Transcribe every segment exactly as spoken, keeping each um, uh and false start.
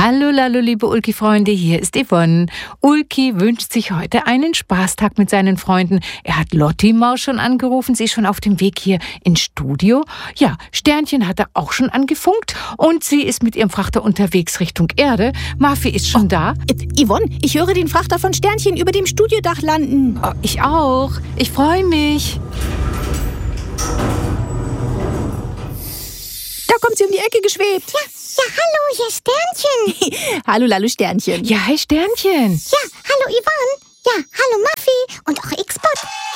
Hallo, hallo, liebe Ulki-Freunde, hier ist Yvonne. Ulki wünscht sich heute einen Spaßtag mit seinen Freunden. Er hat Lotti Maus schon angerufen, sie ist schon auf dem Weg hier ins Studio. Ja, Sternchen hat er auch schon angefunkt und sie ist mit ihrem Frachter unterwegs Richtung Erde. Maffi ist schon oh, da. Äh, Yvonne, ich höre den Frachter von Sternchen über dem Studiodach landen. Oh, ich auch. Ich freue mich. Da kommt sie um die Ecke geschwebt. Ja, ja, hallo, hier ist Sternchen. Hallo, Lallu Sternchen. Ja, hi Sternchen. Ja, hallo Yvonne. Ja, hallo Maffi und auch X-Bot.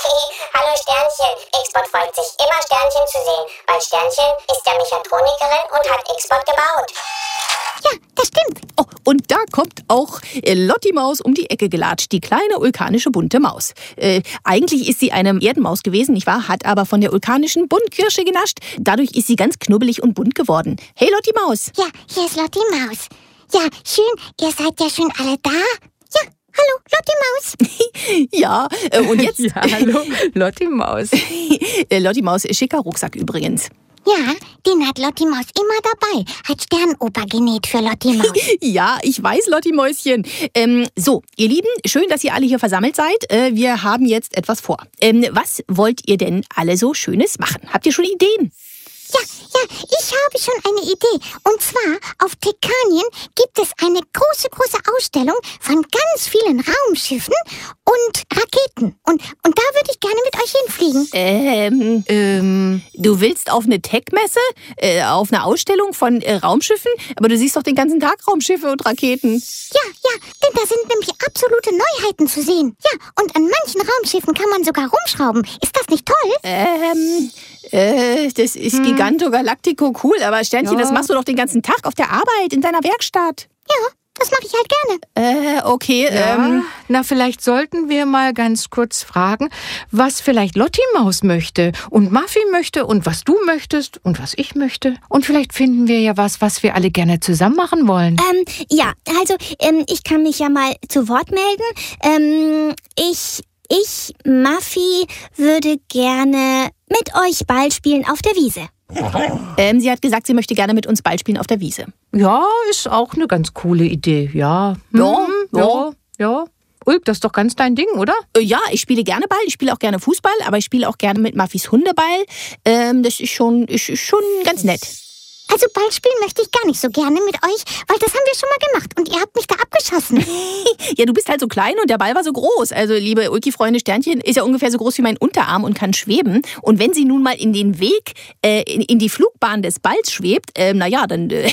Hallo Sternchen. X-Bot freut sich immer, Sternchen zu sehen, weil Sternchen ist ja Mechatronikerin und hat X-Bot gebaut. Ja, das stimmt. Oh, und da kommt auch äh, Lotti Maus um die Ecke gelatscht, die kleine vulkanische bunte Maus. Äh, eigentlich ist sie eine Erdenmaus gewesen, nicht wahr? Hat aber von der vulkanischen Buntkirsche genascht. Dadurch ist sie ganz knubbelig und bunt geworden. Hey Lotti Maus. Ja, hier ist Lotti Maus. Ja, schön, ihr seid ja schon alle da. Ja, hallo, Lotti Maus. Ja, äh, und jetzt... ja, hallo, Lotti Maus. äh, Lotti Maus, schicker Rucksack übrigens. Ja, den hat Lotti Maus immer dabei. Hat Sternoper genäht für Lotti Maus. Ja, ich weiß, Lotti Mäuschen. Ähm, so, ihr Lieben, schön, dass ihr alle hier versammelt seid. Äh, wir haben jetzt etwas vor. Ähm, was wollt ihr denn alle so Schönes machen? Habt ihr schon Ideen? Ja, ja, ich habe schon eine Idee. Und zwar, auf Tekanien gibt es eine große, große Ausstellung von ganz vielen Raumschiffen und Raketen. Und, und da würde ich gerne mit euch hinfliegen. Ähm, ähm, du willst auf eine Tech-Messe? Äh, auf eine Ausstellung von äh, Raumschiffen? Aber du siehst doch den ganzen Tag Raumschiffe und Raketen. Ja, ja, denn da sind nämlich absolute Neuheiten zu sehen. Ja, und an manchen Raumschiffen kann man sogar rumschrauben. Ist das nicht toll? Ähm... Äh, das ist hm. Giganto Galactico cool, aber Sternchen, ja. Das machst du doch den ganzen Tag auf der Arbeit, in deiner Werkstatt. Ja, das mache ich halt gerne. Äh, okay. Ja. Ähm. Na, vielleicht sollten wir mal ganz kurz fragen, was vielleicht Lotti Maus möchte und Maffi möchte und was du möchtest und was ich möchte. Und vielleicht finden wir ja was, was wir alle gerne zusammen machen wollen. Ähm, ja, also, ähm, ich kann mich ja mal zu Wort melden. Ähm, ich... Ich, Maffi, würde gerne mit euch Ball spielen auf der Wiese. Ähm, sie hat gesagt, sie möchte gerne mit uns Ball spielen auf der Wiese. Ja, ist auch eine ganz coole Idee, ja. Ja, hm, ja, ja. Ulk, das ist doch ganz dein Ding, oder? Äh, ja, ich spiele gerne Ball, ich spiele auch gerne Fußball, aber ich spiele auch gerne mit Maffis Hundeball. Ähm, das ist schon, ist, ist schon ganz nett. Also Ball spielen möchte ich gar nicht so gerne mit euch, weil das haben wir schon mal gemacht und ihr habt mich da abgeschossen. Ja, du bist halt so klein und der Ball war so groß. Also, liebe Ulki-Freunde, Sternchen ist ja ungefähr so groß wie mein Unterarm und kann schweben. Und wenn sie nun mal in den Weg, äh, in, in die Flugbahn des Balls schwebt, äh, naja, dann... Äh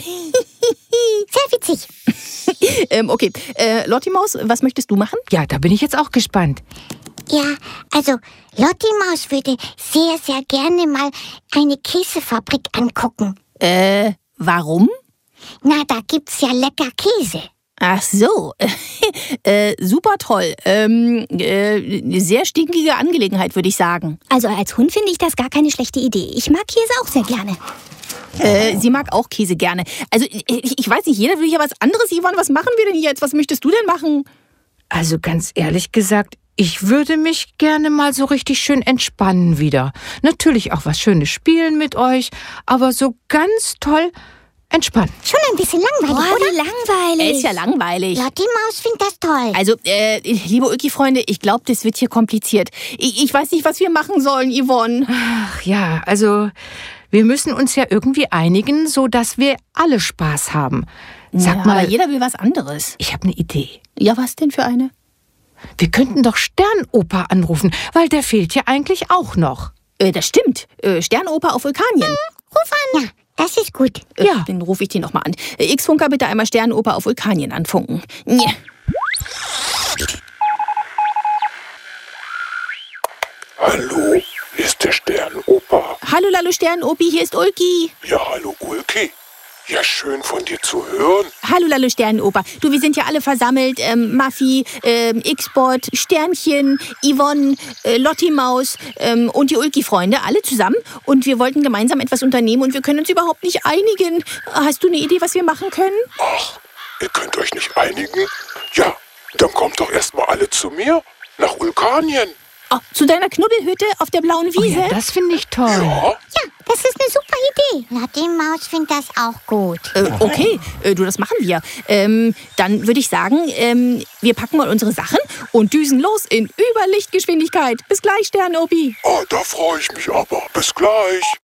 Sehr witzig. ähm, okay, äh, Lotti Maus, was möchtest du machen? Ja, da bin ich jetzt auch gespannt. Ja, also Lotti Maus würde sehr, sehr gerne mal eine Käsefabrik angucken. Äh, warum? Na, da gibt's ja lecker Käse. Ach so, äh, super toll. Ähm, äh, sehr stinkige Angelegenheit, würde ich sagen. Also als Hund finde ich das gar keine schlechte Idee. Ich mag Käse auch sehr gerne. Äh, sie mag auch Käse gerne. Also ich, ich weiß nicht, jeder will ja was anderes. Yvonne, was machen wir denn jetzt? Was möchtest du denn machen? Also ganz ehrlich gesagt, ich würde mich gerne mal so richtig schön entspannen wieder. Natürlich auch was Schönes spielen mit euch, aber so ganz toll entspannen. Schon ein bisschen langweilig, Boah, oder? wie langweilig. Ist ja langweilig. Lotti Maus findet das toll. Also, äh, liebe Ulki-Freunde, ich glaube, das wird hier kompliziert. Ich, ich weiß nicht, was wir machen sollen, Yvonne. Ach ja, also wir müssen uns ja irgendwie einigen, so dass wir alle Spaß haben. Sag ja, mal, aber jeder will was anderes. Ich habe eine Idee. Ja, was denn für eine? Wir könnten doch Sternoper anrufen, weil der fehlt ja eigentlich auch noch. Äh, das stimmt. Äh, Sternoper auf Vulkanien. Hm, ruf an. Ja, das ist gut. Äh, ja. Dann rufe ich den nochmal an. Äh, X-Funker, bitte einmal Sternoper auf Vulkanien anfunken. Ja. Hallo, hier ist der Sternoper. Hallo, Lallu Sternopi, hier ist Ulki. Ja, hallo Ulki. Ja, schön von dir zu hören. Hallo, Lallu Sternenoper. Du, wir sind ja alle versammelt. Ähm, Maffi, ähm, X-Bot, Sternchen, Yvonne, äh, Lotti Maus ähm, und die Ulki-Freunde, alle zusammen. Und wir wollten gemeinsam etwas unternehmen und wir können uns überhaupt nicht einigen. Hast du eine Idee, was wir machen können? Ach, ihr könnt euch nicht einigen? Ja, dann kommt doch erstmal alle zu mir nach Vulkanien. Oh, zu deiner Knuddelhütte auf der blauen Wiese? Oh ja, das finde ich toll. Ja? Ja, das ist eine super Idee. Lotti Maus findet das auch gut. Äh, okay, äh, du, das machen wir. Ähm, dann würde ich sagen, ähm, wir packen mal unsere Sachen und düsen los in Überlichtgeschwindigkeit. Bis gleich, Sternobi. Oh, da freue ich mich aber. Bis gleich.